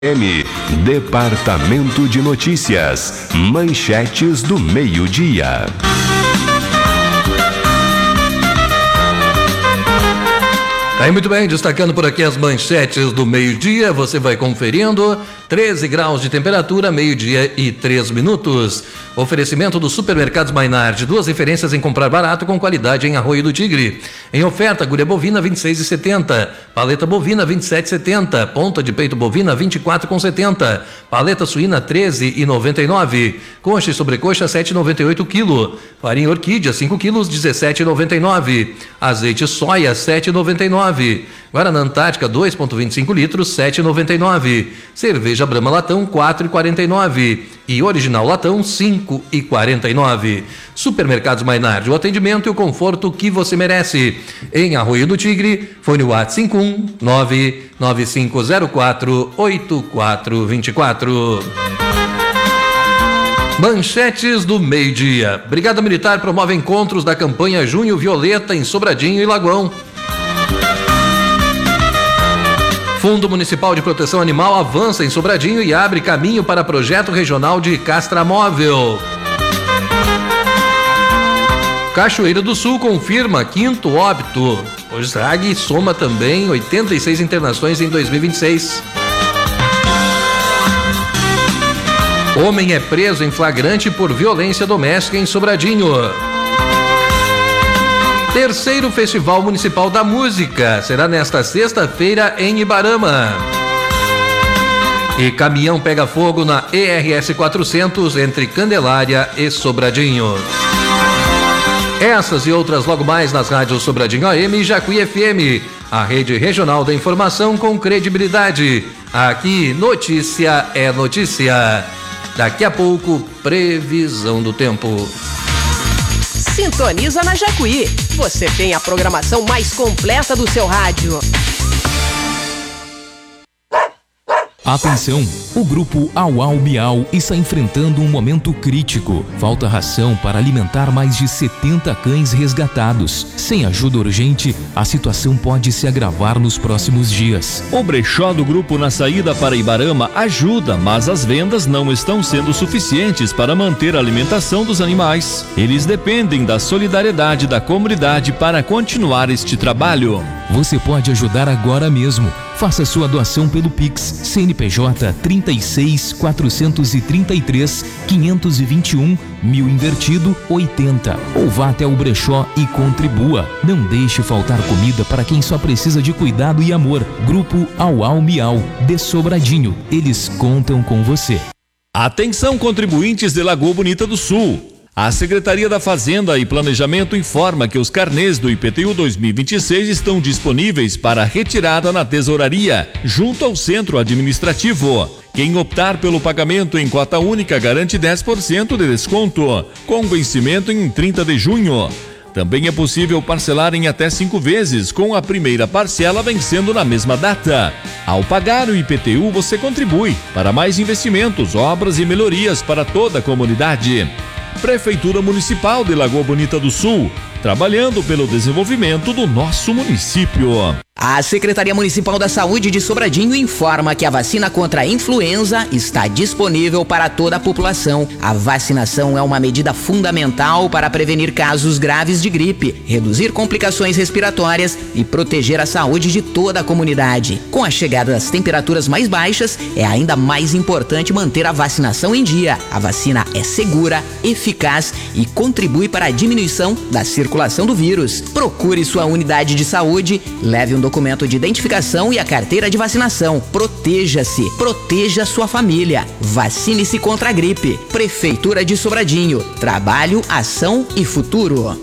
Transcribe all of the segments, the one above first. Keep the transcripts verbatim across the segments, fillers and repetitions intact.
M, Departamento de Notícias, manchetes do meio-dia. Aí, muito bem, destacando por aqui as manchetes do meio-dia, você vai conferindo. treze graus de temperatura, meio-dia e três minutos. Oferecimento dos supermercados Mainardi, duas referências em comprar barato com qualidade em Arroio do Tigre. Em oferta, agulha bovina vinte e seis reais e setenta centavos, paleta bovina vinte e sete reais e setenta centavos, ponta de peito bovina vinte e quatro reais e setenta centavos, paleta suína treze reais e noventa e nove centavos, coxa e sobrecoxa sete reais e noventa e oito centavos quilo, farinha orquídea cinco quilos dezessete reais e noventa e nove centavos, azeite soia sete reais e noventa e nove centavos, Guaraná Antártica dois vírgula vinte e cinco litros sete reais e noventa e nove centavos, cerveja Brahma Latão quatro reais e quarenta e nove centavos e Original Latão cinco reais e quarenta e nove centavos. Supermercados Mainardi, o atendimento e o conforto que você merece. Em Arroio do Tigre, fone WhatsApp cinco um nove nove cinco zero quatro oito quatro dois quatro. Manchetes do meio-dia. Brigada Militar promove encontros da campanha Junho Violeta em Sobradinho e Lagoão. Fundo Municipal de Proteção Animal avança em Sobradinho e abre caminho para projeto regional de castramóvel. Cachoeira do Sul confirma quinto óbito. O S A G soma também oitenta e seis internações em dois mil e vinte e seis. Homem é preso em flagrante por violência doméstica em Sobradinho. Terceiro Festival Municipal da Música será nesta sexta-feira em Ibarama. E caminhão pega fogo na E R S quatrocentos entre Candelária e Sobradinho. Essas e outras logo mais nas rádios Sobradinho A M e Jacuí F M, a rede regional da informação com credibilidade. Aqui, notícia é notícia. Daqui a pouco, previsão do tempo. Sintoniza na Jacuí. Você tem a programação mais completa do seu rádio. Atenção! O grupo Au Au Miau está enfrentando um momento crítico. Falta ração para alimentar mais de setenta cães resgatados. Sem ajuda urgente, a situação pode se agravar nos próximos dias. O brechó do grupo na saída para Ibarama ajuda, mas as vendas não estão sendo suficientes para manter a alimentação dos animais. Eles dependem da solidariedade da comunidade para continuar este trabalho. Você pode ajudar agora mesmo. Faça sua doação pelo Pix C N P J trinta e seis, quatrocentos e trinta e três, quinhentos e vinte e um, mil invertido, oitenta. Ou vá até o brechó e contribua. Não deixe faltar comida para quem só precisa de cuidado e amor. Grupo Au Au Miau, de Sobradinho. Eles contam com você. Atenção, contribuintes de Lagoa Bonita do Sul. A Secretaria da Fazenda e Planejamento informa que os carnês do I P T U dois mil e vinte e seis estão disponíveis para retirada na tesouraria, junto ao centro administrativo. Quem optar pelo pagamento em cota única garante dez por cento de desconto, com vencimento em trinta de junho. Também é possível parcelar em até cinco vezes, com a primeira parcela vencendo na mesma data. Ao pagar o I P T U, você contribui para mais investimentos, obras e melhorias para toda a comunidade. Prefeitura Municipal de Lagoa Bonita do Sul, trabalhando pelo desenvolvimento do nosso município. A Secretaria Municipal da Saúde de Sobradinho informa que a vacina contra a influenza está disponível para toda a população. A vacinação é uma medida fundamental para prevenir casos graves de gripe, reduzir complicações respiratórias e proteger a saúde de toda a comunidade. Com a chegada das temperaturas mais baixas, é ainda mais importante manter a vacinação em dia. A vacina é segura, eficaz e contribui para a diminuição da circulação do vírus. Procure sua unidade de saúde, leve um documento de identificação e a carteira de vacinação. Proteja-se, proteja sua família. Vacine-se contra a gripe. Prefeitura de Sobradinho. Trabalho, ação e futuro.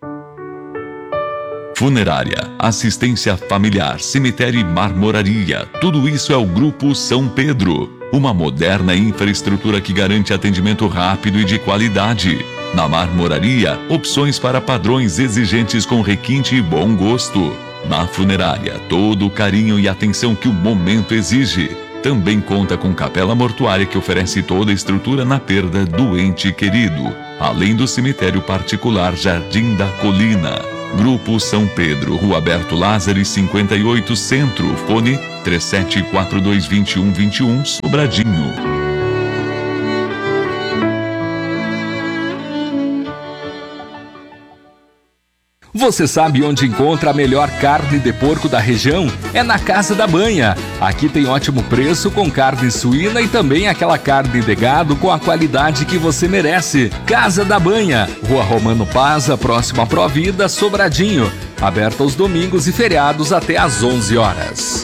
Funerária, assistência familiar, cemitério e marmoraria. Tudo isso é o Grupo São Pedro. Uma moderna infraestrutura que garante atendimento rápido e de qualidade. Na marmoraria, opções para padrões exigentes com requinte e bom gosto. Na funerária, todo o carinho e atenção que o momento exige. Também conta com capela mortuária que oferece toda a estrutura na perda do ente querido, além do cemitério particular Jardim da Colina. Grupo São Pedro, Rua Alberto Lázaro, cinquenta e oito Centro, fone três sete quatro dois, dois um dois um, Sobradinho. Você sabe onde encontra a melhor carne de porco da região? É na Casa da Banha. Aqui tem ótimo preço com carne suína e também aquela carne de gado com a qualidade que você merece. Casa da Banha, Rua Romano Paza, próximo à Provida, Sobradinho. Aberta aos domingos e feriados até às onze horas.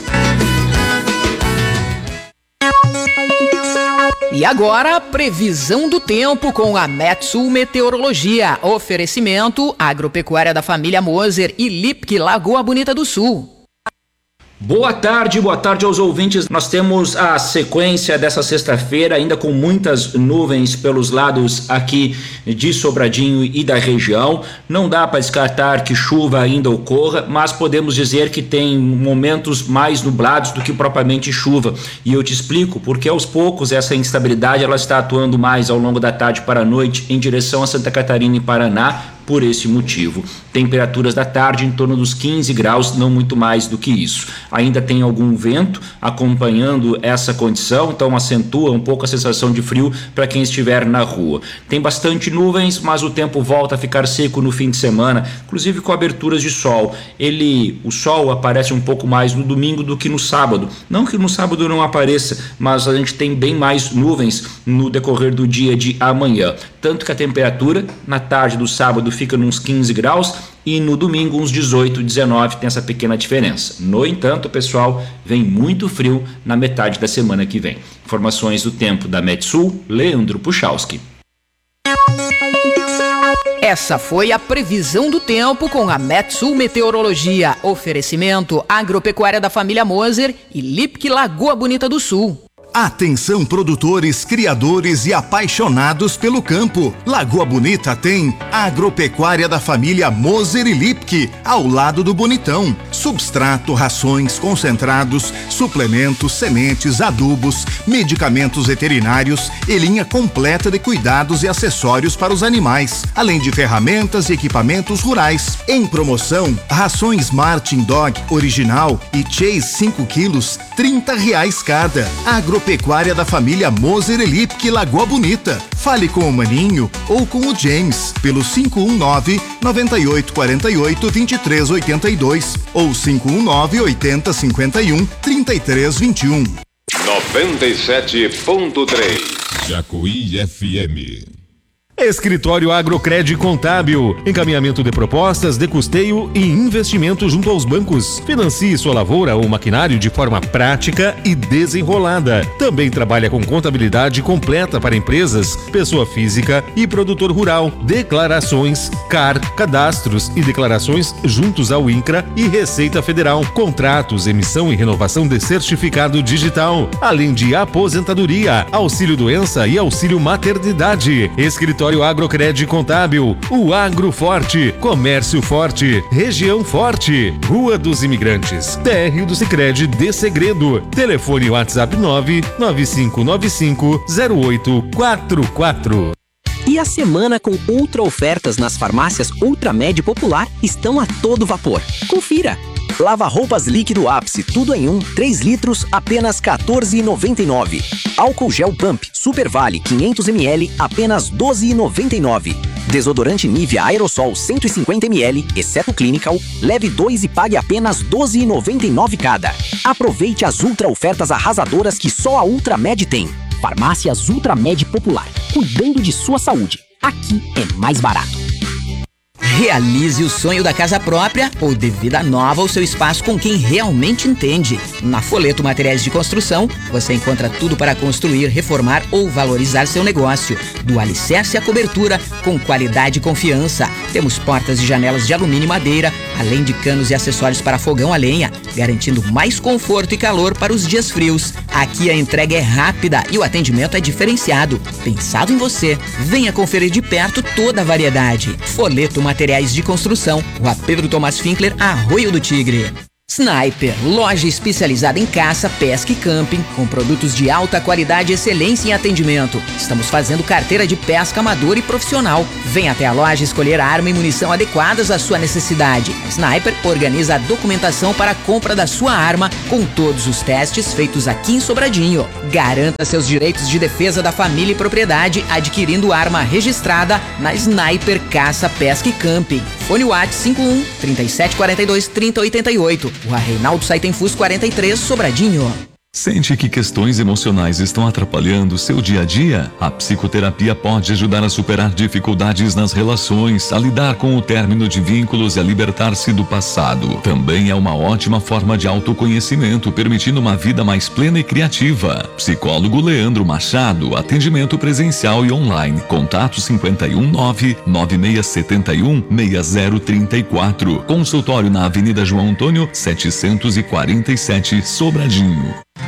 E agora, previsão do tempo com a Metsul Meteorologia. Oferecimento Agropecuária da Família Moser e Lipke Lagoa Bonita do Sul. Boa tarde, boa tarde aos ouvintes. Nós temos a sequência dessa sexta-feira, ainda com muitas nuvens pelos lados aqui de Sobradinho e da região. Não dá para descartar que chuva ainda ocorra, mas podemos dizer que tem momentos mais nublados do que propriamente chuva. E eu te explico porque aos poucos essa instabilidade ela está atuando mais ao longo da tarde para a noite em direção a Santa Catarina e Paraná. Por esse motivo, temperaturas da tarde em torno dos quinze graus, não muito mais do que isso. Ainda tem algum vento acompanhando essa condição, então acentua um pouco a sensação de frio para quem estiver na rua. Tem bastante nuvens, mas o tempo volta a ficar seco no fim de semana, inclusive com aberturas de sol. Ele, o sol aparece um pouco mais no domingo do que no sábado. Não que no sábado não apareça, mas a gente tem bem mais nuvens no decorrer do dia de amanhã. Tanto que a temperatura na tarde do sábado fica nos quinze graus e no domingo uns dezoito, dezenove, tem essa pequena diferença. No entanto, pessoal, vem muito frio na metade da semana que vem. Informações do tempo da Metsul, Leandro Puchalski. Essa foi a previsão do tempo com a Metsul Meteorologia. Oferecimento Agropecuária da Família Moser e Lipke Lagoa Bonita do Sul. Atenção, produtores, criadores e apaixonados pelo campo. Lagoa Bonita tem Agropecuária da Família Moser e Lipke, ao lado do Bonitão. Substrato, rações, concentrados, suplementos, sementes, adubos, medicamentos veterinários e linha completa de cuidados e acessórios para os animais, além de ferramentas e equipamentos rurais. Em promoção, rações Martin Dog Original e Chase cinco quilos, trinta reais cada. Agropecuária Pecuária da Família Moser e Lipke Lagoa Bonita. Fale com o Maninho ou com o James pelo cinco um nove, nove oito quatro oito, dois três oito dois ou cinco um nove, oito zero cinco um, três três dois um. noventa e sete ponto três Jacuí F M. Escritório Agrocred Contábil, encaminhamento de propostas de custeio e investimento junto aos bancos. Financie sua lavoura ou maquinário de forma prática e desenrolada. Também trabalha com contabilidade completa para empresas, pessoa física e produtor rural. Declarações, C A R, cadastros e declarações juntos ao INCRA e Receita Federal. Contratos, emissão e renovação de certificado digital. Além de aposentadoria, auxílio doença e auxílio maternidade. Escritório Agrocred Contábil, o Agro Forte, Comércio Forte, Região Forte, Rua dos Imigrantes, térreo do Sicredi de Segredo. Telefone WhatsApp nove nove cinco nove cinco zero oito quatro quatro. E a semana com ultra ofertas nas farmácias Ultramed Popular estão a todo vapor. Confira! Lava-roupas líquido Ápice, tudo em um, três litros, apenas quatorze reais e noventa e nove centavos. Álcool gel Pump, Super Vale, quinhentos mililitros, apenas doze reais e noventa e nove centavos. Desodorante Nivea Aerosol, cento e cinquenta mililitros, exceto Clinical, leve dois e pague apenas doze reais e noventa e nove centavos cada. Aproveite as ultra ofertas arrasadoras que só a Ultramed tem. Farmácias Ultramed Popular, cuidando de sua saúde. Aqui é mais barato. Realize o sonho da casa própria ou de vida nova ao seu espaço com quem realmente entende. Na Foleto Materiais de Construção, você encontra tudo para construir, reformar ou valorizar seu negócio. Do alicerce à cobertura, com qualidade e confiança. Temos portas e janelas de alumínio e madeira, além de canos e acessórios para fogão a lenha, garantindo mais conforto e calor para os dias frios. Aqui a entrega é rápida e o atendimento é diferenciado. Pensado em você, venha conferir de perto toda a variedade. Foleto Materiais de Construção, Rua Pedro Tomás Finkler, Arroio do Tigre. Sniper, loja especializada em caça, pesca e camping, com produtos de alta qualidade e excelência em atendimento. Estamos fazendo carteira de pesca amador e profissional. Venha até a loja escolher a arma e munição adequadas à sua necessidade. A Sniper organiza a documentação para a compra da sua arma, com todos os testes feitos aqui em Sobradinho. Garanta seus direitos de defesa da família e propriedade adquirindo arma registrada na Sniper Caça, Pesca e Camping. Fone WhatsApp cinco um, trinta e sete quarenta e dois, trinta oitenta e oito. Rua Reinaldo Saitenfus quarenta e três, Sobradinho. Sente que questões emocionais estão atrapalhando seu dia a dia? A psicoterapia pode ajudar a superar dificuldades nas relações, a lidar com o término de vínculos e a libertar-se do passado. Também é uma ótima forma de autoconhecimento, permitindo uma vida mais plena e criativa. Psicólogo Leandro Machado, atendimento presencial e online. Contato cinco um nove, nove seis sete um, seis zero três quatro. Consultório na Avenida João Antônio, setecentos e quarenta e sete, Sobradinho.